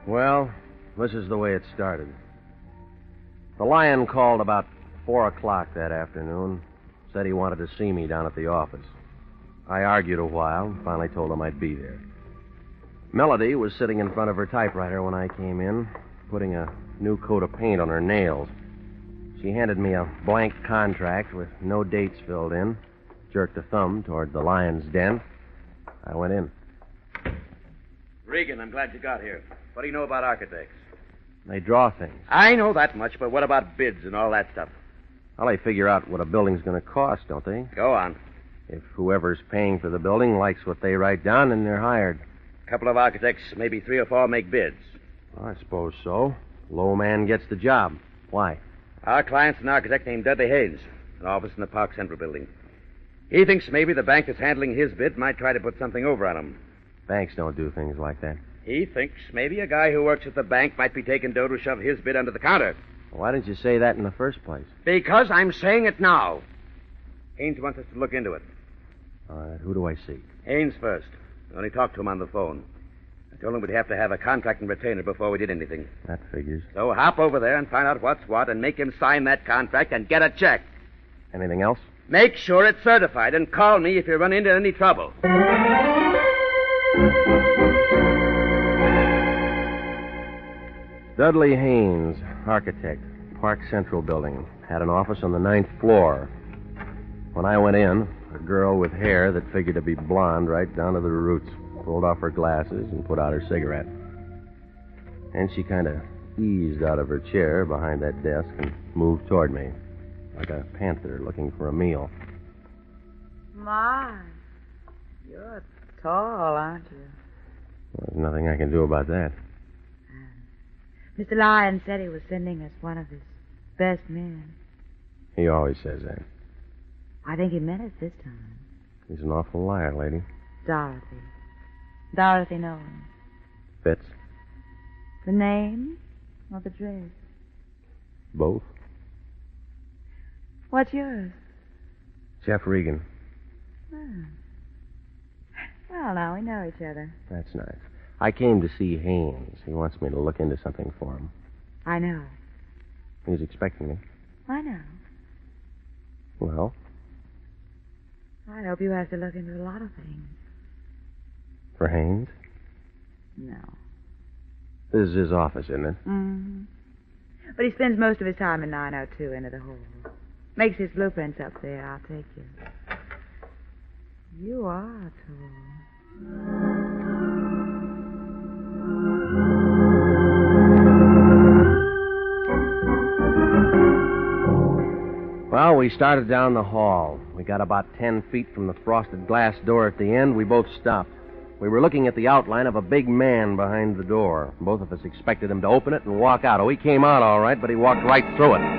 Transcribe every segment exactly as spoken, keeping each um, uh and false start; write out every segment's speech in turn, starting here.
Well, this is the way it started. The Lion called about four o'clock that afternoon. Said he wanted to see me down at the office. I argued a while and finally told him I'd be there. Melody was sitting in front of her typewriter when I came in, putting a new coat of paint on her nails. She handed me a blank contract with no dates filled in, jerked a thumb toward the Lion's Den. I went in. Regan, I'm glad you got here. What do you know about architects? They draw things. I know that much, but what about bids and all that stuff? Well, they figure out what a building's going to cost, don't they? Go on. If whoever's paying for the building likes what they write down, then they're hired. A couple of architects, maybe three or four, make bids. Well, I suppose so. Low man gets the job. Why? Our client's an architect named Dudley Haynes, an office in the Park Central building. He thinks maybe the bank that's handling his bid might try to put something over on him. Banks don't do things like that. He thinks maybe a guy who works at the bank might be taking dough to shove his bid under the counter. Why didn't you say that in the first place? Because I'm saying it now. Haynes wants us to look into it. All right, who do I see? Haynes first. I only talked to him on the phone. I told him we'd have to have a contract and retainer before we did anything. That figures. So hop over there and find out what's what and make him sign that contract and get a check. Anything else? Make sure it's certified and call me if you run into any trouble. Dudley Haynes, architect, Park Central building, had an office on the ninth floor. When I went in, a girl with hair that figured to be blonde right down to the roots pulled off her glasses and put out her cigarette. And she kind of eased out of her chair behind that desk and moved toward me, like a panther looking for a meal. My, you're tall, aren't you? Well, there's nothing I can do about that. Mister Lyon said he was sending us one of his best men. He always says that. I think he meant it this time. He's an awful liar, lady. Dorothy. Dorothy Nolan. Fits? The name or the dress? Both. What's yours? Jeff Regan. Oh. Well, now we know each other. That's nice. I came to see Haynes. He wants me to look into something for him. I know. He's expecting me. I know. Well? I hope you have to look into a lot of things. For Haynes? No. This is his office, isn't it? Mm-hmm. But he spends most of his time in nine oh two into the hall. Makes his blueprints up there. I'll take you. You are tall. Well, we started down the hall. We got about ten feet from the frosted glass door at the end. We both stopped. We were looking at the outline of a big man behind the door. Both of us expected him to open it and walk out. Oh, he came out all right, but he walked right through it.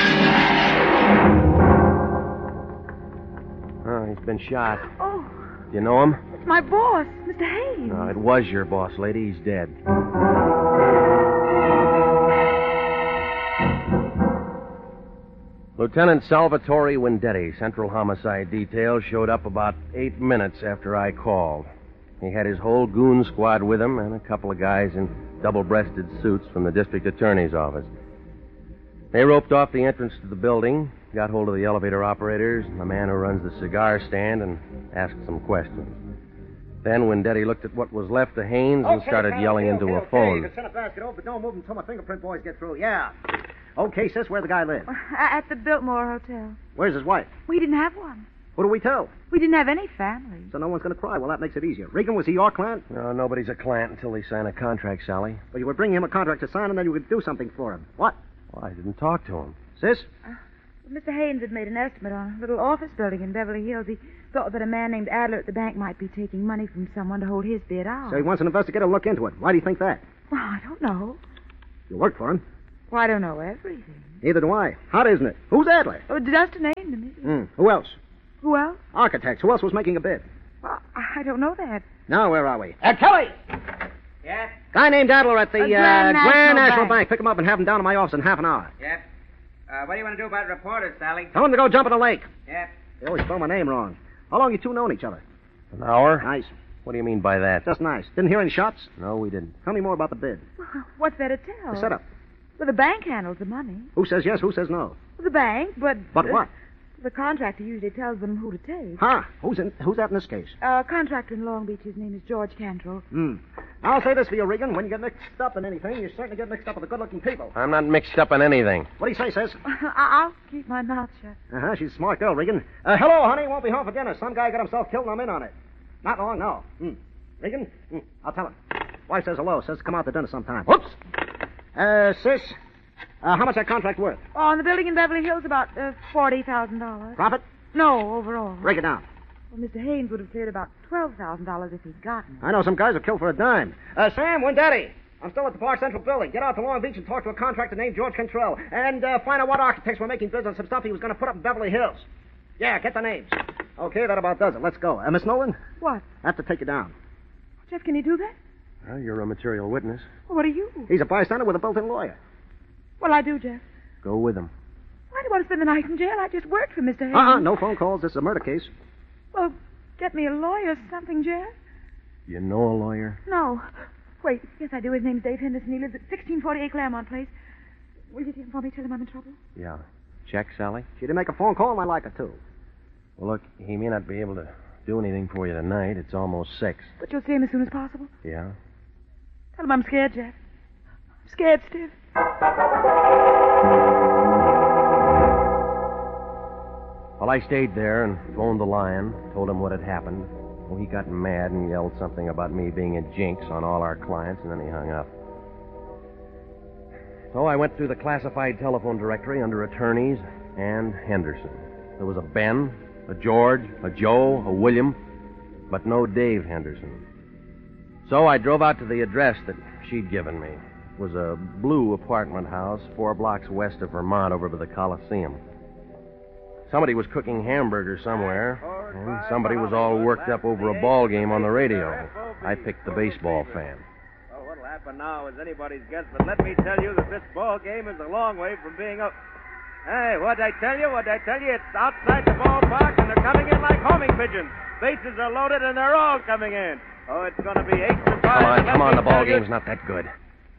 Oh, he's been shot. Oh. Do you know him? It's my boss, Mister Haynes. No, it was your boss, lady. He's dead. Lieutenant Salvatore Wendetti, Central Homicide Detail, showed up about eight minutes after I called. He had his whole goon squad with him and a couple of guys in double-breasted suits from the district attorney's office. They roped off the entrance to the building, got hold of the elevator operators and the man who runs the cigar stand, and asked some questions. Then Wendetti looked at what was left of Haynes and Okay, started pal, yelling okay, into okay, a okay. phone. You can send a basket over, but don't move until my fingerprint boys get through. Yeah. Okay, sis, where the guy live? At the Biltmore Hotel. Where's his wife? We didn't have one. Who do we tell? We didn't have any family. So no one's going to cry. Well, that makes it easier. Regan, was he your client? No, nobody's a client until they sign a contract, Sally. Well, you would bring him a contract to sign, and then you would do something for him. What? Well, I didn't talk to him. Sis? Uh, Mister Haynes had made an estimate on a little office building in Beverly Hills. He thought that a man named Adler at the bank might be taking money from someone to hold his bid out. So he wants an investigator to look into it. Why do you think that? Well, I don't know. You work for him. Well, I don't know everything. Neither do I. Hot, isn't it? Who's Adler? Oh, just a name to me. Mm. Who else? Who else? Architects. Who else was making a bid? Well, I don't know that. Now, where are we? Uh, Kelly! Yeah? Guy named Adler at the Uh, Grand uh, National Grand National Bank. Bank. Pick him up and have him down to my office in half an hour. Yep. Uh, what do you want to do about reporters, Sally? Tell him to go jump in the lake. Yep. They always spell my name wrong. How long you two known each other? An hour? Nice. What do you mean by that? Just nice. Didn't hear any shots? No, we didn't. Tell me more about the bid. What's there to tell? The setup. Well, the bank handles the money. Who says yes, who says no? Well, the bank, but... But uh, what? The contractor usually tells them who to take. Huh? Who's in, who's that in this case? A contractor in Long Beach, his name is George Cantrell. Hmm. I'll say this for you, Regan. When you get mixed up in anything, you certainly get mixed up with the good-looking people. I'm not mixed up in anything. What do you say, sis? I'll keep my mouth shut. Uh-huh, she's a smart girl, Regan. Uh, hello, honey. Won't be home for dinner. Some guy got himself killed and I'm in on it. Not long, no. Hmm. Regan? Hmm. I'll tell him. Wife says hello. Says to come out to dinner sometime. Whoops! Uh, sis, uh, how much that contract worth? Oh, on the building in Beverly Hills, about uh, forty thousand dollars. Profit? No, overall. Break it down. Well, Mister Haynes would have cleared about twelve thousand dollars if he'd gotten it. I know some guys will kill for a dime. Uh, Sam, when Daddy? I'm still at the Park Central building. Get out to Long Beach and talk to a contractor named George Cantrell. And uh, find out what architects were making bids on some stuff he was going to put up in Beverly Hills. Yeah, get the names. Okay, that about does it. Let's go. Uh, Miss Nolan? What? I have to take you down. Jeff, can you do that? Well, you're a material witness. Well, what are you? He's a bystander with a built-in lawyer. Well, I do, Jeff. Go with him. Why do you want to spend the night in jail? I just worked for Mister Haynes. Uh-uh, no phone calls. This is a murder case. Well, get me a lawyer or something, Jeff. You know a lawyer? No. Wait, yes, I do. His name's Dave Henderson. He lives at sixteen forty-eight Claremont Place. Will you get him for me? Tell him I'm in trouble. Yeah. Check, Sally? She didn't make a phone call, and I like her, too. Well, look, he may not be able to do anything for you tonight. It's almost six. But you'll see him as soon as possible. Yeah? Tell him I'm scared, Jeff. I'm scared stiff. Well, I stayed there and phoned the Lion, told him what had happened. Well, he got mad and yelled something about me being a jinx on all our clients, and then he hung up. So I went through the classified telephone directory under attorneys and Henderson. There was a Ben, a George, a Joe, a William, but no Dave Henderson. So I drove out to the address that she'd given me. It was a blue apartment house four blocks west of Vermont over by the Coliseum. Somebody was cooking hamburgers somewhere, and somebody was all worked up over a ball game on the radio. I picked the baseball fan. Well, what'll happen now is anybody's guess, but let me tell you that this ball game is a long way from being up. Hey, what'd I tell you? What'd I tell you? It's outside the ballpark, and they're coming in like homing pigeons. Bases are loaded, and they're all coming in. Oh, it's going to be eight to five. Come on, Let come on, me the ball tell you- game's not that good.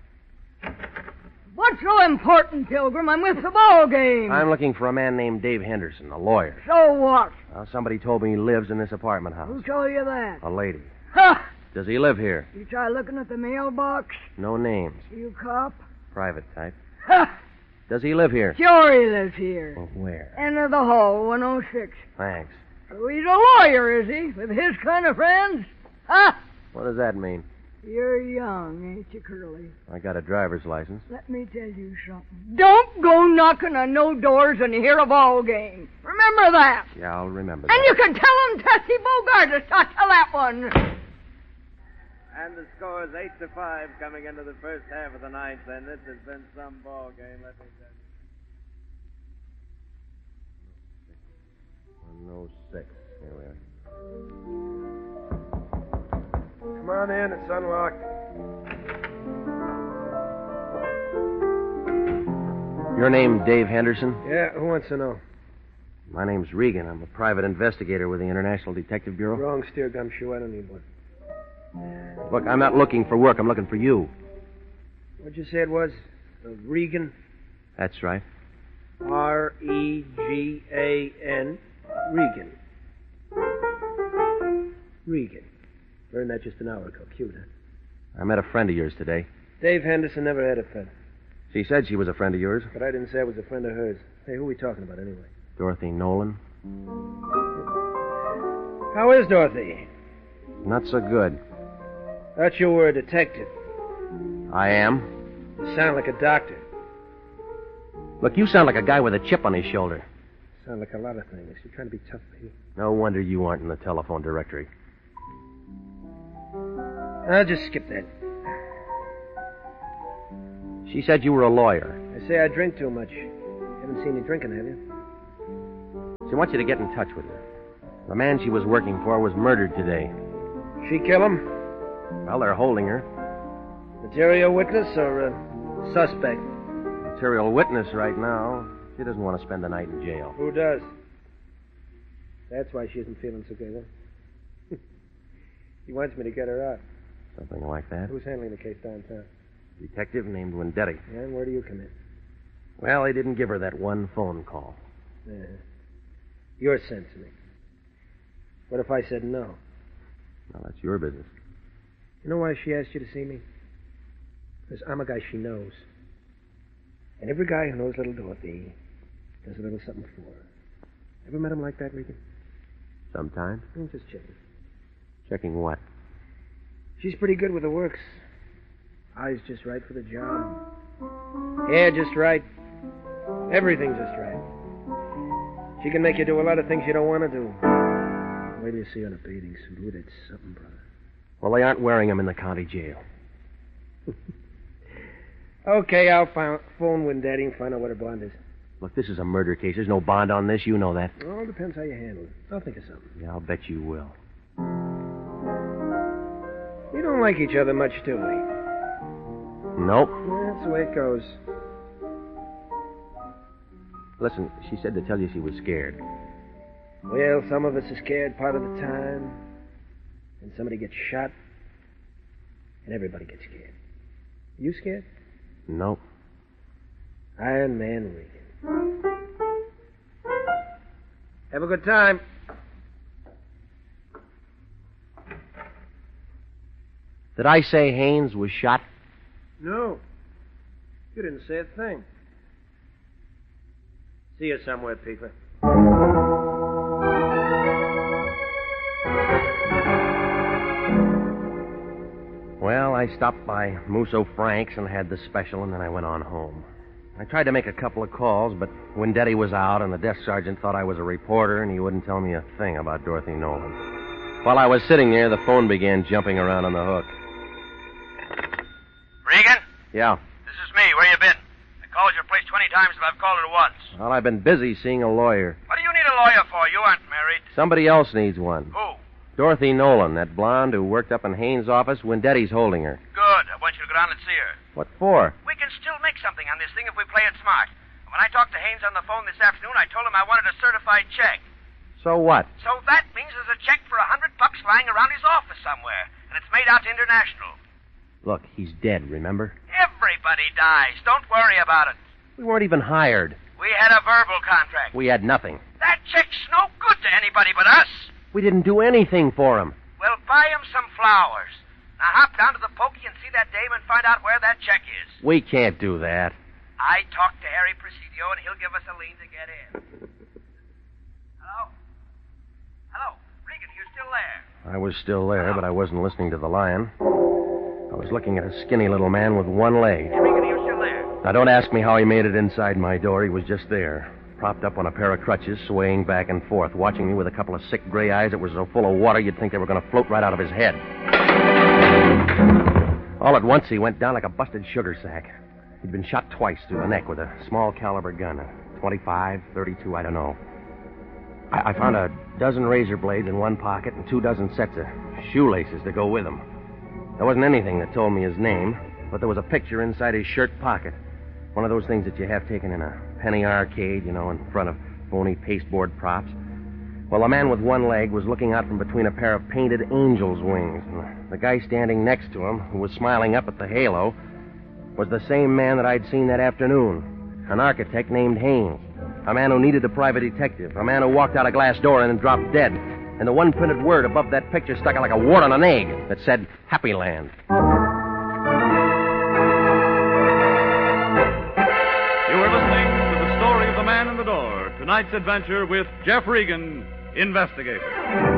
What's so important, Pilgrim? I'm with the ball game. I'm looking for a man named Dave Henderson, a lawyer. So what? Well, somebody told me he lives in this apartment Who house. told you that? A lady. Ha! Does he live here? You try looking at the mailbox? No names. You cop? Private type. Ha! Does he live here? Sure he lives here. Well, where? End of the hall, one oh six. Thanks. So he's a lawyer, is he? With his kind of friends? Ha! What does that mean? You're young, ain't you, Curly? I got a driver's license. Let me tell you something. Don't go knocking on no doors when you hear a ball game. Remember that. Yeah, I'll remember And that. you can tell him Tessie Bogart to start tell that one. And the score is eight to five coming into the first half of the ninth, and this has been some ball game, let me tell you. one oh six. Here we are. Come on in, it's unlocked. Your name Dave Henderson? Yeah, who wants to know? My name's Regan. I'm a private investigator with the International Detective Bureau. Wrong steer gumshoe, I don't need one. Look, I'm not looking for work. I'm looking for you. What'd you say it was? Uh, Regan? That's right. R E G A N. Regan. Regan. Learned that just an hour ago. Cute, huh? I met a friend of yours today. Dave Henderson never had a friend. She said she was a friend of yours. But I didn't say I was a friend of hers. Hey, who are we talking about anyway? Dorothy Nolan. How is Dorothy? Not so good. Thought you were a detective. I am. You sound like a doctor. Look, you sound like a guy with a chip on his shoulder. Sound like a lot of things. You're trying to be tough, baby. No wonder you aren't in the telephone directory. I'll just skip that. She said you were a lawyer. I say I drink too much. Haven't seen you drinking, have you? She wants you to get in touch with her. The man she was working for was murdered today. She kill him? Well, they're holding her. Material witness or a suspect? Material witness right now. She doesn't want to spend the night in jail. Who does? That's why she isn't feeling so good, huh? He wants me to get her out. Something like that. Who's handling the case downtown? Detective named Wendetti. Yeah, and where do you come in? Well, he didn't give her that one phone call. Yeah. You're sensitive. What if I said no? Well, that's your business. You know why she asked you to see me? Because I'm a guy she knows. And every guy who knows little Dorothy does a little something for her. Ever met him like that, Regan? Sometimes. I'm just checking. Checking what? She's pretty good with the works. Eyes just right for the job. Hair just right. Everything just right. She can make you do a lot of things you don't want to do. Wait till you see her in a bathing suit. Ooh, that's something, brother. Well, they aren't wearing them in the county jail. Okay, I'll phone Wendetti and find out what her bond is. Look, this is a murder case. There's no bond on this. You know that. It all depends how you handle it. I'll think of something. Yeah, I'll bet you will. We don't like each other much, do we? Nope. That's the way it goes. Listen, she said to tell you she was scared. Well, some of us are scared part of the time. And somebody gets shot. And everybody gets scared. You scared? Nope. Iron Man Regan. Have a good time. Did I say Haynes was shot? No. You didn't say a thing. See you somewhere, Peeper. Well, I stopped by Musso Frank's and had the special, and then I went on home. I tried to make a couple of calls, but Wendetti was out, and the desk sergeant thought I was a reporter, and he wouldn't tell me a thing about Dorothy Nolan. While I was sitting there, the phone began jumping around on the hook. Regan? Yeah. This is me. Where you been? I called your place twenty times, but I've called it once. Well, I've been busy seeing a lawyer. What do you need a lawyer for? You aren't married. Somebody else needs one. Who? Dorothy Nolan, that blonde who worked up in Haynes' office. Wendetti's holding her. Good. I want you to go down and see her. What for? We can still make something on this thing if we play it smart. When I talked to Haynes on the phone this afternoon, I told him I wanted a certified check. So what? So that means there's a check for a hundred bucks lying around his office somewhere, and it's made out to International. Look, he's dead, remember? Everybody dies. Don't worry about it. We weren't even hired. We had a verbal contract. We had nothing. That check's no good to anybody but us. We didn't do anything for him. Well, buy him some flowers. Now hop down to the pokey and see that dame and find out where that check is. We can't do that. I talked to Harry Presidio, and he'll give us a lien to get in. Hello? Hello? Regan, you still there? I was still there, but I wasn't listening to the lion. I was looking at a skinny little man with one leg. Hey, Regan, are you still there? Now, don't ask me how he made it inside my door. He was just there, propped up on a pair of crutches, swaying back and forth, watching me with a couple of sick gray eyes that were so full of water you'd think they were going to float right out of his head. All at once, he went down like a busted sugar sack. He'd been shot twice through the neck with a small caliber gun, a twenty-five, thirty-two, I don't know. I, I found a dozen razor blades in one pocket and two dozen sets of shoelaces to go with them. There wasn't anything that told me his name, but there was a picture inside his shirt pocket. One of those things that you have taken in a penny arcade, you know, in front of phony pasteboard props. Well, the man with one leg was looking out from between a pair of painted angel's wings. And the guy standing next to him, who was smiling up at the halo, was the same man that I'd seen that afternoon. An architect named Haynes. A man who needed a private detective. A man who walked out a glass door and then dropped dead. And the one printed word above that picture stuck out like a wart on an egg that said, Happy Land. You are listening to The Story of the Man in the Door. Tonight's adventure with Jeff Regan, investigator.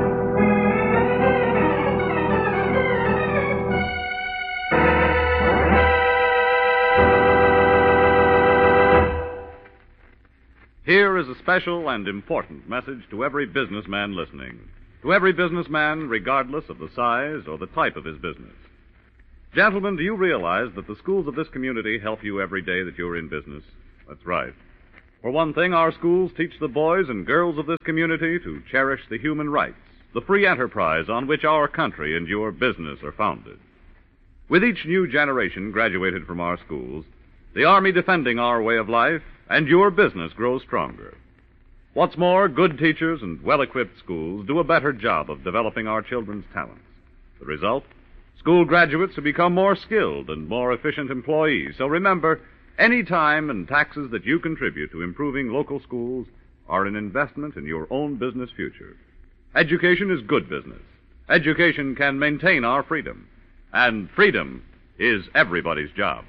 Here is a special and important message to every businessman listening. To every businessman, regardless of the size or the type of his business. Gentlemen, do you realize that the schools of this community help you every day that you're in business? That's right. For one thing, our schools teach the boys and girls of this community to cherish the human rights, the free enterprise on which our country and your business are founded. With each new generation graduated from our schools, the Army defending our way of life, and your business grows stronger. What's more, good teachers and well-equipped schools do a better job of developing our children's talents. The result? School graduates have become more skilled and more efficient employees. So remember, any time and taxes that you contribute to improving local schools are an investment in your own business future. Education is good business. Education can maintain our freedom. And freedom is everybody's job.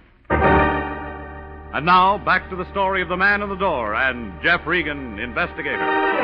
And now, back to the story of the man in the door and Jeff Regan, investigator.